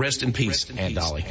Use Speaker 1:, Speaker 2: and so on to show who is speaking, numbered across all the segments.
Speaker 1: Rest in peace, Aunt Dolly.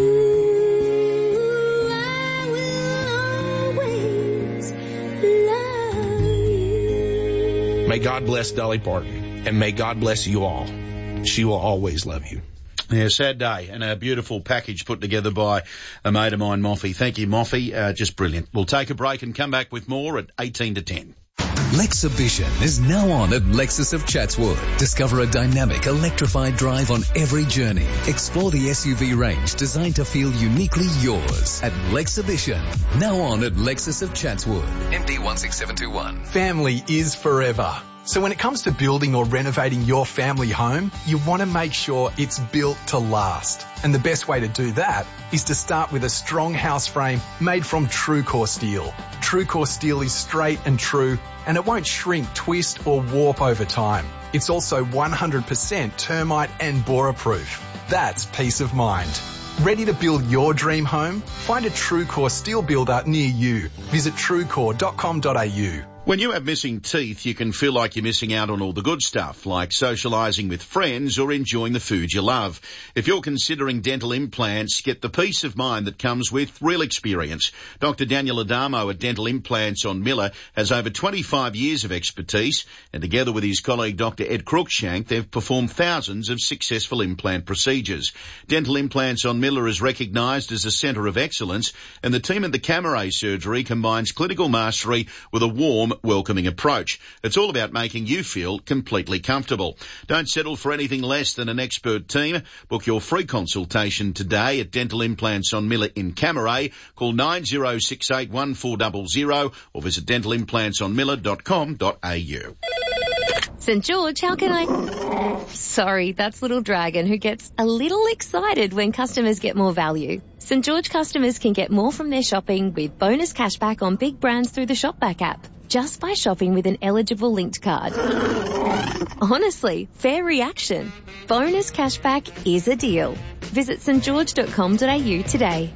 Speaker 1: May God bless Dolly Parton, and may God bless you all. She will always love you.
Speaker 2: Yeah, sad day, and a beautiful package put together by a mate of mine, Moffy. Thank you, Moffy. Just brilliant. We'll take a break and come back with more at 18 to 10.
Speaker 3: Lexibition is now on at Lexus of Chatswood. Discover a dynamic, electrified drive on every journey. Explore the SUV range designed to feel uniquely yours at Lexibition. Now on at Lexus of Chatswood. MD 16721.
Speaker 4: Family is forever. So when it comes to building or renovating your family home, you want to make sure it's built to last. And the best way to do that is to start with a strong house frame made from TrueCore steel. TrueCore steel is straight and true, and it won't shrink, twist or warp over time. It's also 100% termite and borer proof. That's peace of mind. Ready to build your dream home? Find a TrueCore steel builder near you. Visit truecore.com.au.
Speaker 2: When you have missing teeth, you can feel like you're missing out on all the good stuff, like socialising with friends or enjoying the food you love. If you're considering dental implants, get the peace of mind that comes with real experience. Dr. Daniel Adamo at Dental Implants on Miller has over 25 years of expertise, and together with his colleague Dr. Ed Cruikshank, they've performed thousands of successful implant procedures. Dental Implants on Miller is recognised as a centre of excellence, and the team at the Camera Surgery combines clinical mastery with a warm, welcoming approach. It's all about making you feel completely comfortable. Don't settle for anything less than an expert team. Book your free consultation today at Dental Implants on Miller in Camaray. Call 90681400 or visit dentalimplants.onmiller.com.au.
Speaker 5: St. George, how can I... Sorry, that's Little Dragon, who gets a little excited when customers get more value. St. George customers can get more from their shopping with bonus cashback on big brands through the Shopback app, just by shopping with an eligible linked card. Honestly, fair reaction. Bonus cashback is a deal. Visit stgeorge.com.au today.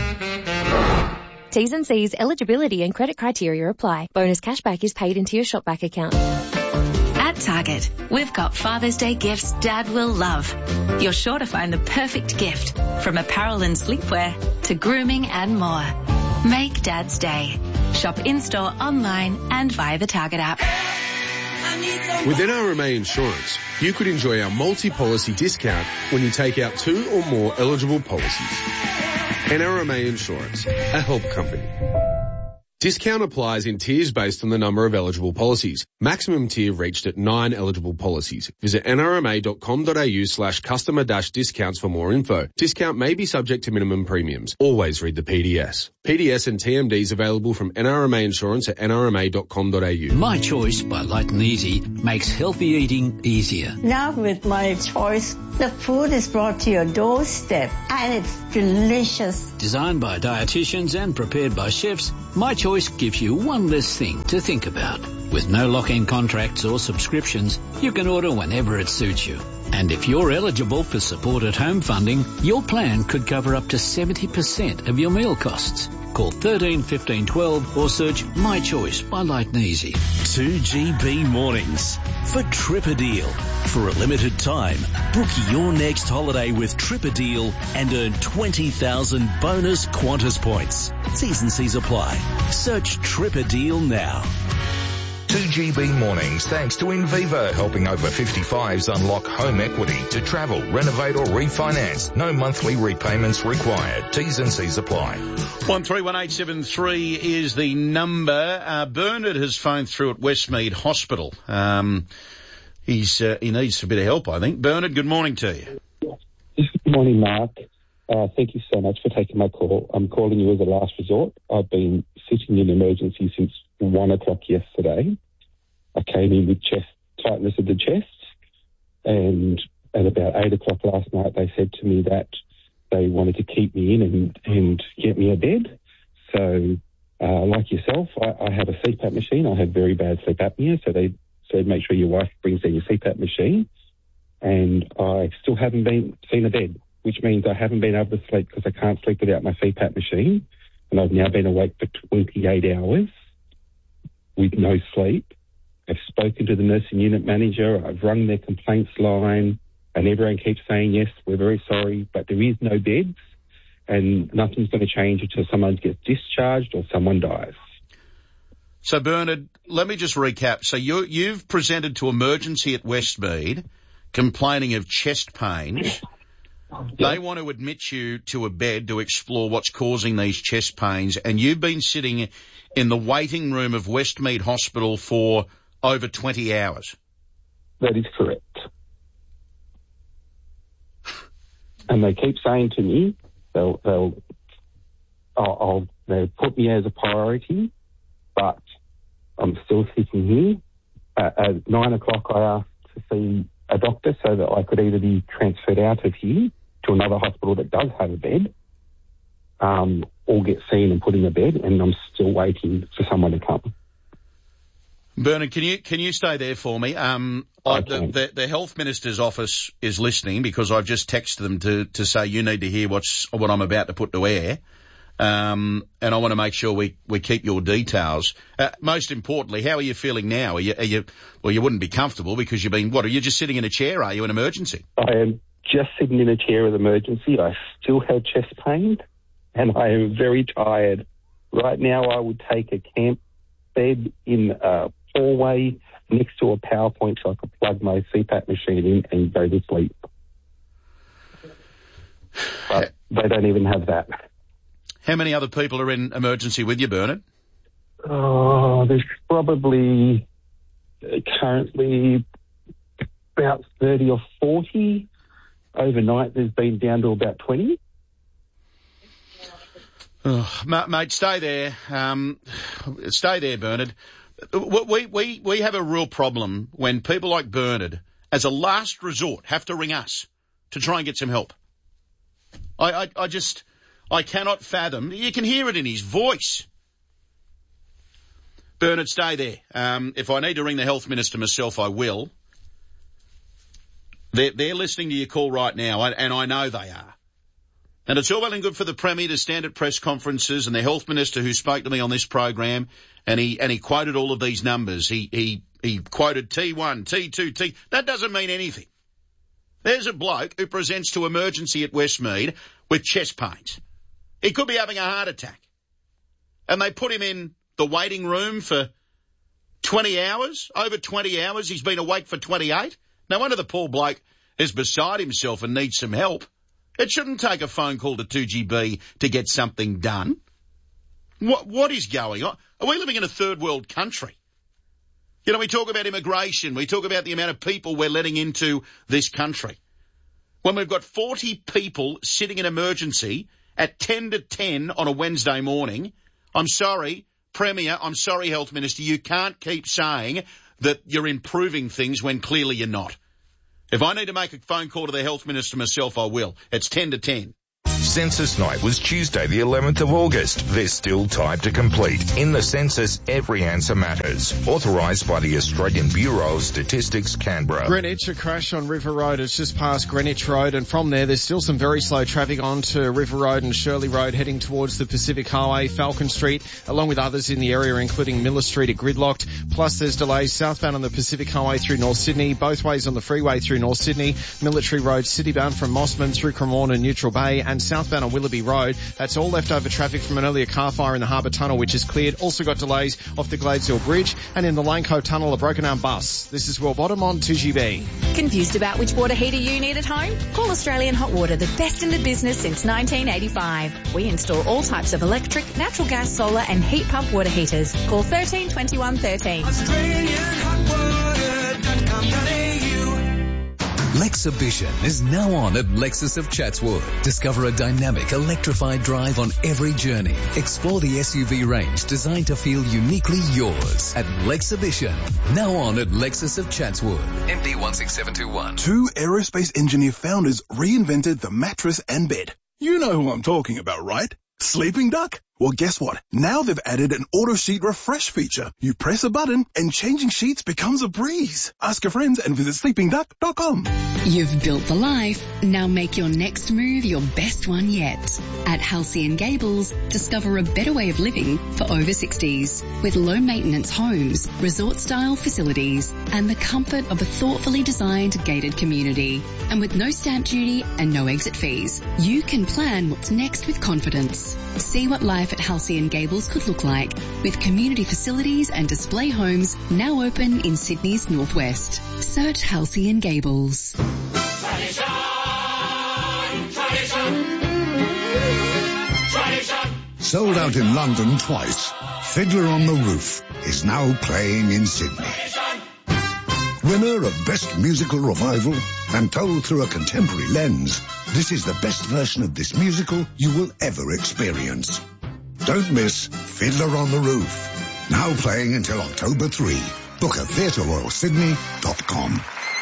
Speaker 5: T's and C's, eligibility and credit criteria apply. Bonus cashback is paid into your Shopback account.
Speaker 6: At Target, we've got Father's Day gifts Dad will love. You're sure to find the perfect gift, from apparel and sleepwear to grooming and more. Make Dad's day. Shop in-store, online and via the Target app.
Speaker 7: With NRMA Insurance, you could enjoy our multi-policy discount when you take out 2 or more eligible policies. NRMA Insurance, a help company. Discount applies in tiers based on the number of eligible policies. Maximum tier reached at 9 eligible policies. Visit nrma.com.au/customer-discounts for more info. Discount may be subject to minimum premiums. Always read the PDS. PDS and TMDs available from NRMA Insurance at nrma.com.au.
Speaker 8: My Choice by Light and Easy makes healthy eating easier.
Speaker 9: Now with My Choice, the food is brought to your doorstep and it's delicious.
Speaker 8: Designed by dietitians and prepared by chefs, My Choice gives you one less thing to think about. With no lock-in contracts or subscriptions, you can order whenever it suits you. And if you're eligible for Support at Home funding, your plan could cover up to 70% of your meal costs. Call 13 15 12 or search My Choice by Light and Easy.
Speaker 10: 2GB Mornings for Tripperdeal. For a limited time, book your next holiday with Tripperdeal and earn 20,000 bonus Qantas points. T's and C's apply. Search Tripperdeal now.
Speaker 11: 2GB Mornings, thanks to Invivo, helping over 55s unlock home equity to travel, renovate or refinance. No monthly repayments required. T's and C's apply.
Speaker 2: 131873 is the number. Bernard has phoned through at Westmead Hospital. He needs a bit of help, I think. Bernard, good morning to you.
Speaker 12: Good morning, Mark. Thank you so much for taking my call. I'm calling you as a last resort. I've been sitting in emergency since 1 o'clock yesterday. I came in with tightness of the chest, and at about 8 o'clock last night they said to me that they wanted to keep me in and get me a bed. So, like yourself, I have a CPAP machine. I have very bad sleep apnea, so they said make sure your wife brings in your CPAP machine, and I still haven't seen a bed, which means I haven't been able to sleep because I can't sleep without my CPAP machine, and I've now been awake for 28 hours with no sleep. I've spoken to the nursing unit manager. I've rung their complaints line. And everyone keeps saying, yes, we're very sorry, but there is no beds and nothing's going to change until someone gets discharged or someone dies.
Speaker 2: So, Bernard, let me just recap. So you've presented to emergency at Westmead complaining of chest pains. They want to admit you to a bed to explore what's causing these chest pains, and you've been sitting in the waiting room of Westmead Hospital for over 20 hours.
Speaker 12: That is correct. And they keep saying to me, they'll put me as a priority, but I'm still sitting here. At 9 o'clock, I asked to see a doctor so that I could either be transferred out of here to another hospital that does have a bed, or get seen and put in a bed, and I'm still waiting for someone to come.
Speaker 2: Bernard, can you stay there for me? The Health Minister's office is listening because I've just texted them to say you need to hear what I'm about to put to air. And I want to make sure we keep your details. Most importantly, how are you feeling now? You wouldn't be comfortable because are you just sitting in a chair? Are you in emergency?
Speaker 12: I am just sitting in a chair of emergency. I still have chest pain and I am very tired. Right now I would take a camp bed in a hallway next to a power point so I could plug my CPAP machine in and go to sleep. But they don't even have that.
Speaker 2: How many other people are in emergency with you, Bernard?
Speaker 12: Oh, there's probably currently about 30 or 40. Overnight, there's been down to about 20.
Speaker 2: Oh, mate, stay there. Stay there, Bernard. We have a real problem when people like Bernard, as a last resort, have to ring us to try and get some help. I cannot fathom. You can hear it in his voice. Bernard, stay there. If I need to ring the Health Minister myself, I will. They're listening to your call right now, and I know they are. And it's all well and good for the Premier to stand at press conferences and the Health Minister who spoke to me on this program, and he quoted all of these numbers. He quoted T1, T2, T. That doesn't mean anything. There's a bloke who presents to emergency at Westmead with chest pains. He could be having a heart attack. And they put him in the waiting room for 20 hours, over 20 hours. He's been awake for 28. No wonder the poor bloke is beside himself and needs some help. It shouldn't take a phone call to 2GB to get something done. What is going on? Are we living in a third world country? You know, we talk about immigration. We talk about the amount of people we're letting into this country. When we've got 40 people sitting in emergency at 10 to 10 on a Wednesday morning, I'm sorry, Premier, I'm sorry, Health Minister, you can't keep saying that you're improving things when clearly you're not. If I need to make a phone call to the Health Minister myself, I will. It's 10 to 10.
Speaker 11: Census night was Tuesday, the 11th of August. There's still time to complete. In the census, every answer matters. Authorised by the Australian Bureau of Statistics, Canberra.
Speaker 13: Greenwich, a crash on River Road. It's just past Greenwich Road, and from there's still some very slow traffic onto River Road and Shirley Road heading towards the Pacific Highway, Falcon Street, along with others in the area, including Miller Street at Gridlocked. Plus there's delays southbound on the Pacific Highway through North Sydney, both ways on the freeway through North Sydney, Military Road citybound from Mossman through Cremorne and Neutral Bay, and southbound on Willoughby Road. That's all leftover traffic from an earlier car fire in the Harbour Tunnel, which is cleared. Also got delays off the Gladesdale Bridge, and in the Lane Cove Tunnel, a broken down bus. This is Will Bottom on 2GB.
Speaker 14: Confused about which water heater you need at home? Call Australian Hot Water, the best in the business since 1985. We install all types of electric, natural gas, solar and heat pump water heaters. Call 13 21 13.
Speaker 3: Lexhibition is now on at Lexus of Chatswood. Discover a dynamic, electrified drive on every journey. Explore the SUV range designed to feel uniquely yours at Lexhibition. Now on at Lexus of Chatswood. MD 16721.
Speaker 15: Two aerospace engineer founders reinvented the mattress and bed. You know who I'm talking about, right? Sleeping Duck? Well, guess what? Now they've added an auto sheet refresh feature. You press a button and changing sheets becomes a breeze. Ask your friends and visit sleepingduck.com.
Speaker 16: You've built the life. Now make your next move your best one yet. At Halcyon Gables, discover a better way of living for over 60s with low maintenance homes, resort style facilities and the comfort of a thoughtfully designed gated community. And with no stamp duty and no exit fees, you can plan what's next with confidence. See what life at Halcyon Gables could look like with community facilities and display homes now open in Sydney's northwest. Search Halcyon Gables.
Speaker 17: Tradition, tradition.
Speaker 18: Sold out in London twice, Fiddler on the Roof is now playing in Sydney. Winner of Best Musical Revival and told through a contemporary lens, this is the best version of this musical you will ever experience. Don't miss Fiddler on the Roof. Now playing until October 3. Book at theatreroyalsydney.com.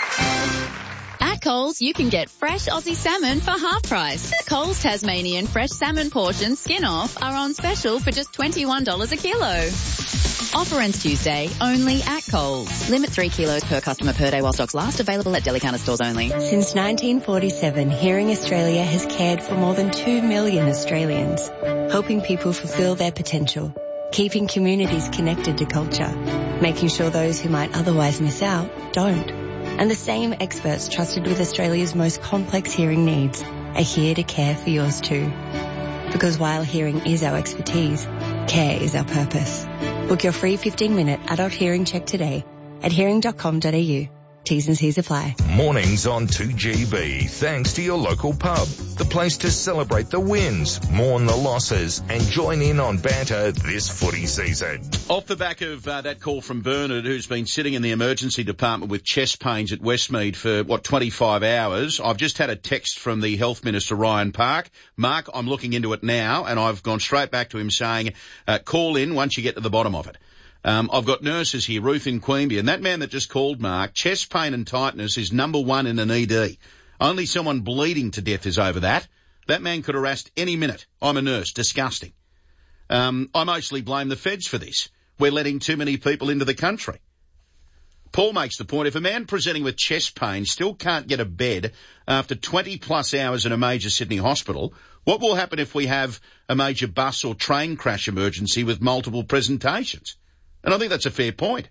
Speaker 19: At Coles, you can get fresh Aussie salmon for half price. Coles Tasmanian fresh salmon portions skin off are on special for just $21 a kilo. Offer ends Tuesday, only at Coles. Limit 3 kilos per customer per day while stocks last. Available at deli counter stores only.
Speaker 20: Since 1947, Hearing Australia has cared for more than 2 million Australians, helping people fulfil their potential, keeping communities connected to culture, making sure those who might otherwise miss out don't. And the same experts trusted with Australia's most complex hearing needs are here to care for yours too. Because while hearing is our expertise, care is our purpose. Book your free 15-minute adult hearing check today at hearing.com.au. T's and C's apply.
Speaker 11: Mornings on 2GB, thanks to your local pub. The place to celebrate the wins, mourn the losses, and join in on banter this footy season.
Speaker 2: Off the back of that call from Bernard, who's been sitting in the emergency department with chest pains at Westmead for, 25 hours, I've just had a text from the Health Minister, Ryan Park. Mark, I'm looking into it now, and I've gone straight back to him saying, call in once you get to the bottom of it. I've got nurses here, Ruth in Queanbeyan, and that man that just called, Mark, chest pain and tightness is number one in an ED. Only someone bleeding to death is over that. That man could arrest any minute. I'm a nurse. Disgusting. I mostly blame the feds for this. We're letting too many people into the country. Paul makes the point, if a man presenting with chest pain still can't get a bed after 20-plus hours in a major Sydney hospital, what will happen if we have a major bus or train crash emergency with multiple presentations? And I think that's a fair point.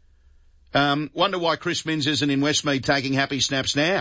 Speaker 2: Wonder why Chris Minns isn't in Westmead taking happy snaps now.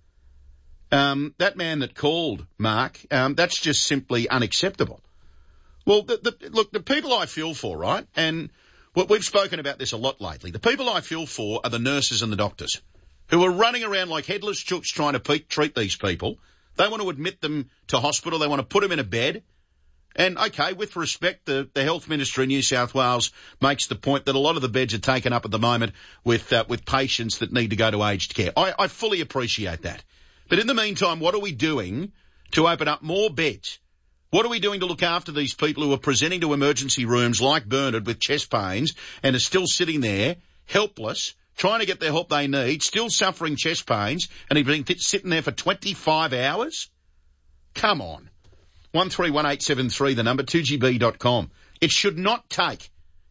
Speaker 2: That man that called, Mark, that's just simply unacceptable. Well, look, the people I feel for, right, and we've spoken about this a lot lately, the people I feel for are the nurses and the doctors who are running around like headless chooks trying to treat these people. They want to admit them to hospital. They want to put them in a bed. And, okay, with respect, the Health Minister in New South Wales makes the point that a lot of the beds are taken up at the moment with patients that need to go to aged care. I fully appreciate that. But in the meantime, what are we doing to open up more beds? What are we doing to look after these people who are presenting to emergency rooms like Bernard with chest pains and are still sitting there, helpless, trying to get the help they need, still suffering chest pains, and he's been sitting there for 25 hours? Come on. 131873, the number, 2gb.com. It should not take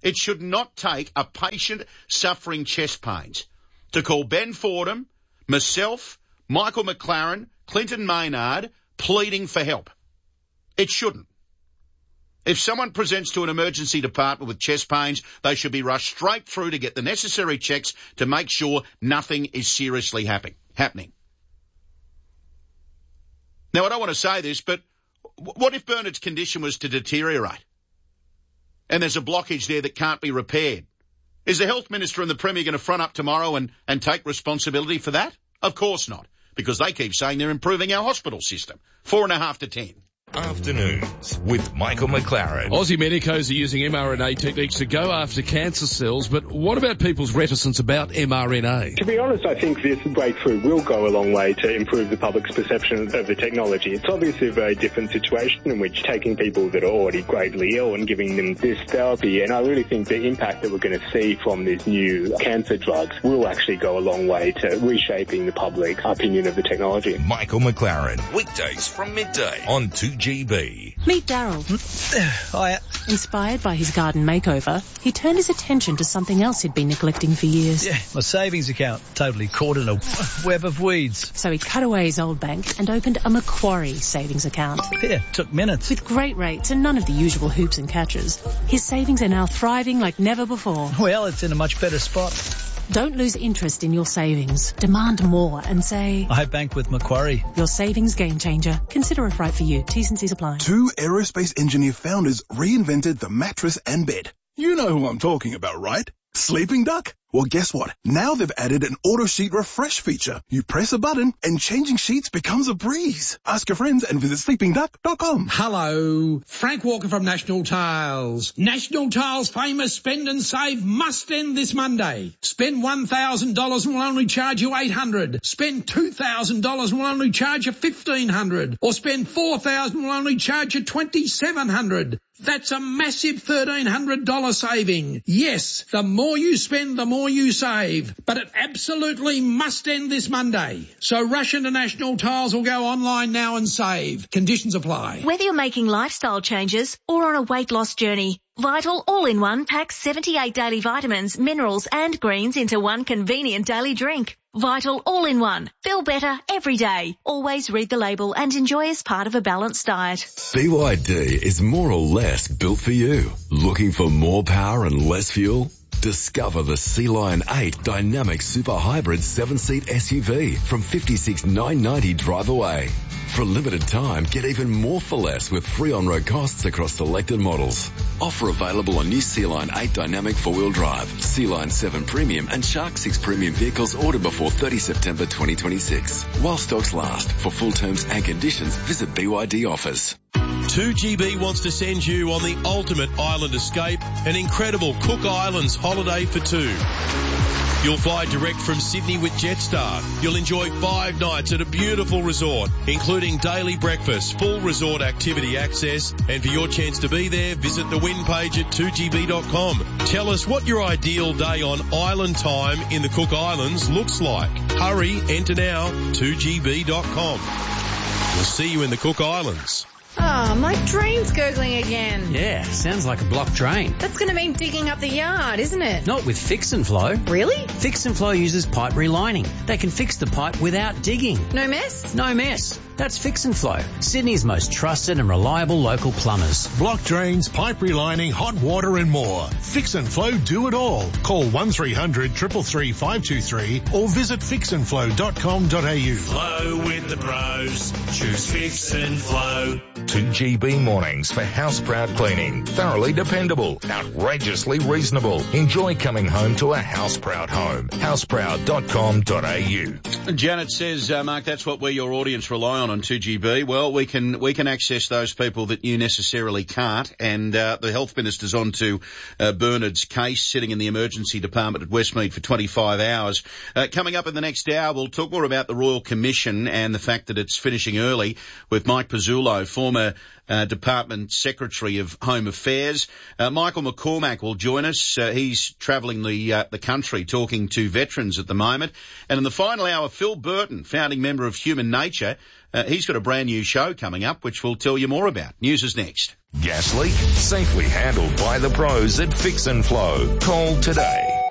Speaker 2: a patient suffering chest pains to call Ben Fordham, myself, Michael McLaren, Clinton Maynard, pleading for help. It shouldn't. If someone presents to an emergency department with chest pains, they should be rushed straight through to get the necessary checks to make sure nothing is seriously happening. Now, I don't want to say this, but what if Bernard's condition was to deteriorate and there's a blockage there that can't be repaired? Is the Health Minister and the Premier going to front up tomorrow and take responsibility for that? Of course not, because they keep saying they're improving our hospital system. 4.5 to 10.
Speaker 11: Afternoons with Michael McLaren.
Speaker 21: Aussie medicos are using mRNA techniques to go after cancer cells, but what about people's reticence about mRNA?
Speaker 22: To be honest, I think this breakthrough will go a long way to improve the public's perception of the technology. It's obviously a very different situation in which taking people that are already gravely ill and giving them this therapy, and I really think the impact that we're going to see from these new cancer drugs will actually go a long way to reshaping the public opinion of the technology.
Speaker 11: Michael McLaren, weekdays from midday on 2
Speaker 10: 2GB.
Speaker 1: Meet Daryl.
Speaker 17: Hiya.
Speaker 1: Inspired by his garden makeover, he turned his attention to something else he'd been neglecting for years.
Speaker 17: Yeah, my savings account totally caught in a web of weeds.
Speaker 1: So he cut away his old bank and opened a Macquarie savings account.
Speaker 17: Yeah, took minutes.
Speaker 1: With great rates and none of the usual hoops and catches, his savings are now thriving like never before.
Speaker 17: Well, it's in a much better spot.
Speaker 1: Don't lose interest in your savings. Demand more and say,
Speaker 17: I bank with Macquarie.
Speaker 1: Your savings game changer. Consider if right for you. T's and C's apply.
Speaker 15: 2 aerospace engineer founders reinvented the mattress and bed. You know who I'm talking about, right? Sleeping Duck? Well, guess what? Now they've added an auto sheet refresh feature. You press a button and changing sheets becomes a breeze. Ask your friends and visit sleepingduck.com.
Speaker 23: Hello, Frank Walker from National Tiles. National Tiles' famous spend and save must end this Monday. Spend $1,000 and we'll only charge you $800. Spend $2,000 and we'll only charge you $1,500. Or spend $4,000 and we'll only charge you $2,700. That's a massive $1,300 saving. Yes, the more you spend, the more you save. But it absolutely must end this Monday. So rush into National Tiles or go online now and save. Conditions apply.
Speaker 24: Whether you're making lifestyle changes or on a weight loss journey, Vital All-in-One packs 78 daily vitamins, minerals and greens into one convenient daily drink. Vital All-in-One. Feel better every day. Always read the label and enjoy as part of a balanced diet.
Speaker 25: BYD is more or less built for you. Looking for more power and less fuel? Discover the Sea Lion 8 Dynamic Super Hybrid 7-seat SUV from $56,990 drive away. For a limited time, get even more for less with free on-road costs across selected models. Offer available on new Sea Lion 8 Dynamic 4-wheel drive, Sea Lion 7 Premium and Shark 6 Premium vehicles ordered before 30 September 2026. While stocks last. For full terms and conditions, visit BYD offers.
Speaker 10: 2GB wants to send you on the ultimate island escape, an incredible Cook Islands holiday for two. You'll fly direct from Sydney with Jetstar. You'll enjoy 5 nights at a beautiful resort, including daily breakfast, full resort activity access, and for your chance to be there, visit the win page at 2gb.com. Tell us what your ideal day on island time in the Cook Islands looks like. Hurry, enter now, 2gb.com. We'll see you in the Cook Islands.
Speaker 14: Oh, my drain's gurgling again.
Speaker 26: Yeah, sounds like a blocked drain.
Speaker 14: That's going to mean digging up the yard, isn't it?
Speaker 26: Not with Fix and Flow.
Speaker 14: Really?
Speaker 26: Fix and Flow uses pipe relining. They can fix the pipe without digging.
Speaker 14: No mess?
Speaker 26: No mess. That's Fix and Flow, Sydney's most trusted and reliable local plumbers.
Speaker 27: Block drains, pipe relining, hot water and more. Fix and Flow do it all. Call 1300 333 523 or visit fixandflow.com.au.
Speaker 10: Flow with the pros. Choose Fix and Flow.
Speaker 11: 2GB mornings for house proud cleaning. Thoroughly dependable. Outrageously reasonable. Enjoy coming home to a house proud home. houseproud.com.au.
Speaker 2: Janet says, Mark, that's what we, your audience, rely on 2GB. Well, we can access those people that you necessarily can't. And the Health Minister's on to Bernard's case, sitting in the emergency department at Westmead for 25 hours. Coming up in the next hour, we'll talk more about the Royal Commission and the fact that it's finishing early with Mike Pizzullo, former Department Secretary of Home Affairs. Michael McCormack will join us. He's travelling the country talking to veterans at the moment. And in the final hour, Phil Burton, founding member of Human Nature, he's got a brand new show coming up, which we'll tell you more about. News is next.
Speaker 11: Gas leak? Safely handled by the pros at Fix and Flow. Call today.